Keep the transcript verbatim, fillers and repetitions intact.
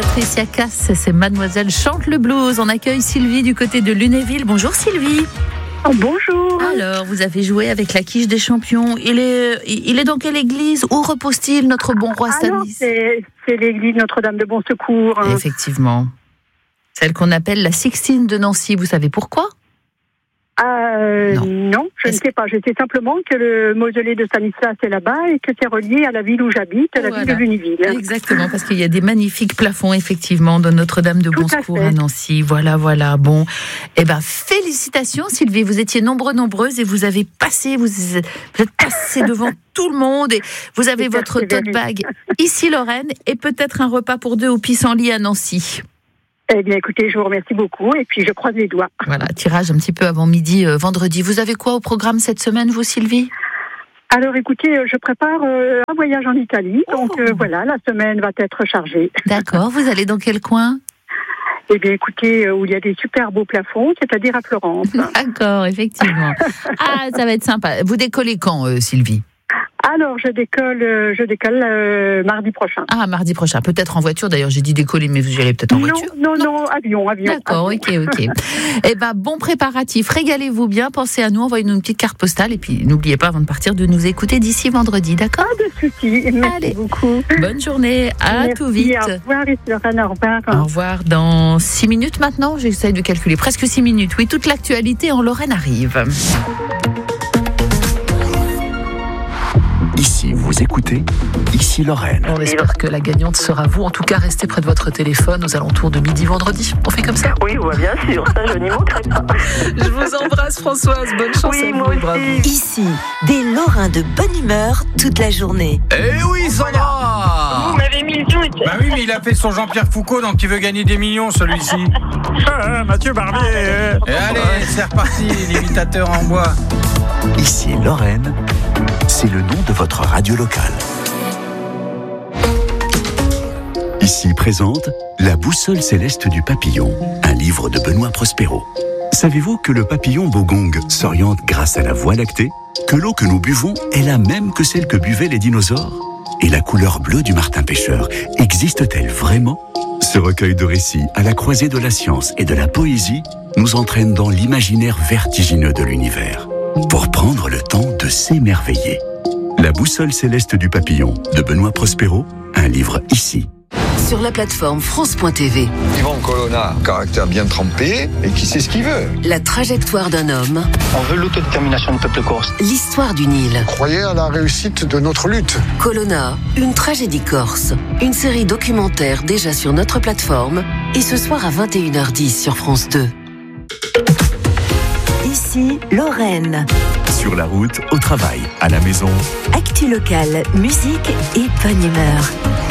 Patricia Cass, c'est Mademoiselle chante le blues. On accueille Sylvie du côté de Lunéville. Bonjour Sylvie. Oh, bonjour. Alors, vous avez joué avec la quiche des champions. Il est, il est dans quelle église? Où repose-t-il, notre bon roi Stanis? c'est, c'est l'église Notre-Dame de Bon Secours. Hein. Effectivement. Celle qu'on appelle la Sixtine de Nancy. Vous savez pourquoi? Euh, non. non, je Est-ce... ne sais pas. Je sais simplement que le mausolée de Stanislas est là-bas et que c'est relié à la ville où j'habite, à la voilà. ville de Lunéville. Exactement, parce qu'il y a des magnifiques plafonds, effectivement, de Notre-Dame de Bon Secours à Nancy. Voilà, voilà. Bon, eh ben, félicitations, Sylvie. Vous étiez nombreux, nombreuses et vous avez passé, vous, vous êtes passé devant tout le monde et vous avez c'est votre tote bag ici, Lorraine, et peut-être un repas pour deux au pissenlit à Nancy. Eh bien, écoutez, je vous remercie beaucoup et puis je croise les doigts. Voilà, tirage un petit peu avant midi, euh, vendredi. Vous avez quoi au programme cette semaine, vous, Sylvie? Alors, écoutez, je prépare euh, un voyage en Italie, oh. donc euh, voilà, la semaine va être chargée. D'accord, vous allez dans quel coin? Eh bien, écoutez, euh, où il y a des super beaux plafonds, c'est-à-dire à Florence. D'accord, effectivement. Ah, ça va être sympa. Vous décollez quand, euh, Sylvie? Alors, je décolle, euh, je décolle euh, mardi prochain. Ah, mardi prochain. Peut-être en voiture. D'ailleurs, j'ai dit décoller, mais vous y allez peut-être en non, voiture. Non, non, non, avion, avion. D'accord, avion. ok, ok. Eh ben, bon préparatif. Régalez-vous bien. Pensez à nous. Envoyez-nous une petite carte postale. Et puis, n'oubliez pas, avant de partir, de nous écouter d'ici vendredi. D'accord? Pas de souci. Merci Allez. beaucoup. Bonne journée. À Merci, tout vite. Au revoir, Lorraine. Au revoir. Au revoir. Dans six minutes maintenant. J'essaye de calculer. Presque six minutes. Oui, toute l'actualité en Lorraine arrive. Ici, vous écoutez, ici Lorraine. On espère que la gagnante sera vous. En tout cas, restez près de votre téléphone aux alentours de midi vendredi. On fait comme ça? Oui, ouais, bien sûr, ça je n'y manquerai pas. Je vous embrasse, Françoise. Bonne chance oui, à vous. moi aussi. Bravo. Ici, des Lorrains de bonne humeur toute la journée. Eh oui, Sandra! Vous m'avez mis le doute. Bah oui, mais il a fait son Jean-Pierre Foucault, donc il veut gagner des millions, celui-ci. Ah, Mathieu Barbier. Et allez, c'est reparti, l'imitateur en bois. Ici Lorraine, c'est le nom de votre radio locale. Ici présente La boussole céleste du papillon, un livre de Benoît Prospero. Savez-vous que le papillon bogong s'oriente grâce à la voie lactée? Que l'eau que nous buvons est la même que celle que buvaient les dinosaures? Et la couleur bleue du martin pêcheur existe-t-elle vraiment? Ce recueil de récits à la croisée de la science et de la poésie nous entraîne dans l'imaginaire vertigineux de l'univers, pour prendre le temps de s'émerveiller. La boussole céleste du papillon de Benoît Prospero, un livre ici. Sur la plateforme France point T V. Yvan Colonna, caractère bien trempé et qui sait ce qu'il veut. La trajectoire d'un homme. On veut l'autodétermination du peuple corse. L'histoire du Nil. Croyez à la réussite de notre lutte. Colonna, une tragédie corse. Une série documentaire déjà sur notre plateforme et ce soir à vingt et une heures dix sur France deux. Ici, Lorraine. Sur la route, au travail, à la maison. Actu locale, musique et bonne humeur.